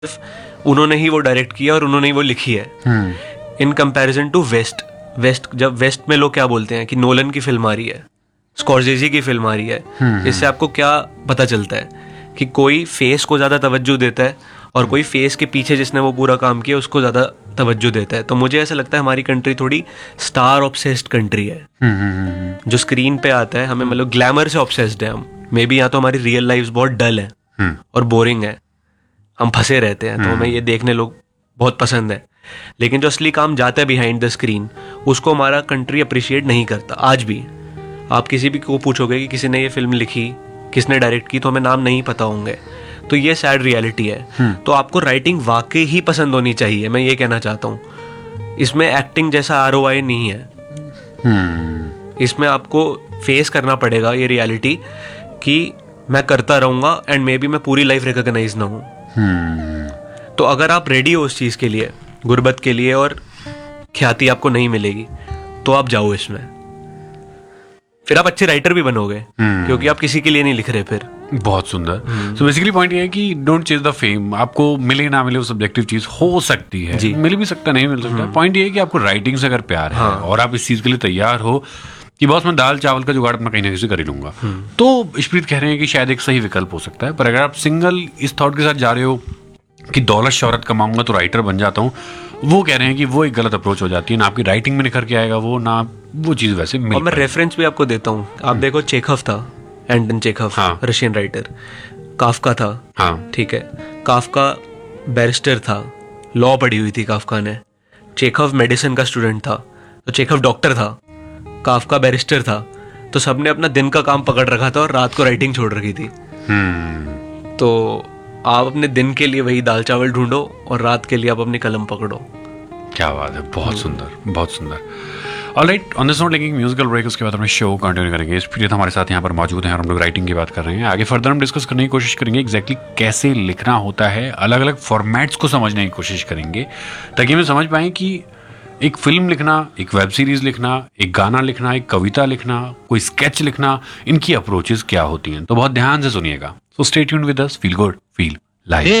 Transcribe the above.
उन्होंने ही वो डायरेक्ट किया और उन्होंने ही वो लिखी है इन कंपैरिजन टू वेस्ट। जब वेस्ट में लोग क्या बोलते हैं कि नोलन की फिल्म आ रही है, स्कॉर्सेज़ी की फिल्म आ रही है, इससे आपको क्या पता चलता है कि कोई फेस को ज्यादा तवज्जो देता है और कोई फेस के पीछे जिसने वो पूरा काम किया उसको ज्यादा तवज्जो देता है। तो मुझे ऐसा लगता है हमारी कंट्री थोड़ी स्टार ऑब्सेस्ड कंट्री है। जो स्क्रीन पे आता है हमें मतलब ग्लैमर से ऑब्सेस्ड है हम। मे बी या तो हमारी रियल लाइफ बहुत डल है और बोरिंग है, हम फंसे रहते हैं, तो हमें ये देखने लोग बहुत पसंद है। लेकिन जो असली काम जाता है बिहाइंड द स्क्रीन उसको हमारा कंट्री अप्रिशिएट नहीं करता आज भी। आप किसी भी को पूछोगे कि किसी ने ये फिल्म लिखी, किसने डायरेक्ट की, तो हमें नाम नहीं पता होंगे। तो ये सैड रियलिटी है। तो आपको राइटिंग वाकई ही पसंद होनी चाहिए, मैं ये कहना चाहता हूँ। इसमें एक्टिंग जैसा ROI नहीं है। इसमें आपको फेस करना पड़ेगा ये रियलिटी कि मैं करता रहूंगा एंड मे बी मैं पूरी लाइफ रिकॉग्नाइज ना हूँ। तो अगर आप रेडी हो उस चीज के लिए, गुर्बत के लिए, और ख्याति आपको नहीं मिलेगी, तो आप जाओ इसमें। फिर आप अच्छे राइटर भी बनोगे क्योंकि आप किसी के लिए नहीं लिख रहे फिर। बहुत सुंदर। सो बेसिकली पॉइंट ये है कि डोंट चेज द फेम। आपको मिले ना मिले वो सब्जेक्टिव चीज हो सकती है, मिल भी सकता नहीं मिल सकता। पॉइंट ये है कि आपको राइटिंग से अगर प्यार है और आप इस चीज के लिए तैयार हो कि बॉस मैं दाल चावल का जुगाड़ अपना कहीं ना कहीं से कर ही लूंगा, तो इशप्रीत कह रहे हैं कि शायद एक सही विकल्प हो सकता है। पर अगर आप सिंगल इस थॉट के साथ जा रहे हो कि दौलत शौहरत कमाऊंगा तो राइटर बन जाता हूँ, वो कह रहे हैं कि वो एक गलत अप्रोच हो जाती है। ना आपकी राइटिंग में निखर के आएगा वो, ना वो चीज वैसे मिल। और मैं रेफरेंस भी आपको देता हूँ। आप देखो चेखव था, एंटन चेखव, रशियन राइटर। काफका था, ठीक है, काफका बैरिस्टर था, लॉ पढ़ी हुई थी काफका ने। चेखव मेडिसिन का स्टूडेंट था, तो चेखव डॉक्टर था, काफका बैरिस्टर था। तो सबने अपना दिन का काम पकड़ रखा था और रात को राइटिंग छोड़ रखी थी। तो आप अपने दिन के लिए वही दाल चावल ढूंढो और रात के लिए आप अपनी कलम पकड़ो। क्या बात है, बहुत सुंदर, बहुत सुंदर। Alright, on this note lacking musical break, उसके बाद अपने शो कंटिन्यू करेंगे। इशप्रीत हमारे साथ यहाँ पर मौजूद हैं और हम लोग राइटिंग की बात कर रहे हैं। आगे फर्दर हम डिस्कस करने की कोशिश करेंगे एग्जैक्टली कैसे लिखना होता है, अलग अलग फॉर्मेट्स को समझने की कोशिश करेंगे ताकि हमें समझ पाएं कि एक फिल्म लिखना, एक वेब सीरीज लिखना, एक गाना लिखना, एक कविता लिखना, कोई स्केच लिखना, इनकी अप्रोचेस क्या होती हैं। तो बहुत ध्यान से सुनिएगा। So stay tuned with us, feel good, feel live.